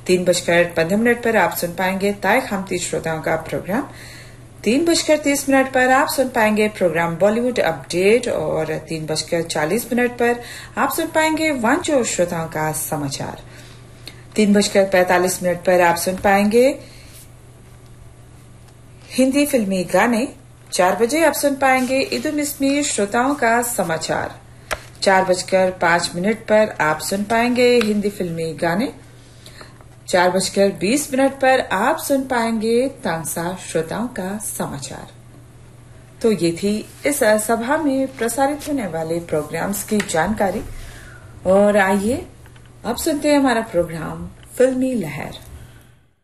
3:15 पर आप सुन पाएंगे ताय खामती श्रोताओं का प्रोग्राम। 3:30 पर आप सुन पाएंगे प्रोग्राम बॉलीवुड अपडेट और 3:40 पर आप सुन पाएंगे वांचो श्रोताओं का समाचार। 3:45 पर आप सुन पाएंगे हिंदी फिल्मी गाने। 4 बजे आप सुन पाएंगे ईदुल इस्मी श्रोताओं का समाचार। 4:05 पर आप सुन पाएंगे हिंदी फिल्मी गाने। 4:20 पर आप सुन पाएंगे तांसा श्रोताओं का समाचार। तो ये थी इस सभा में प्रसारित होने वाले प्रोग्राम्स की जानकारी। और आइए अब सुनते हैं हमारा प्रोग्राम फिल्मी लहर।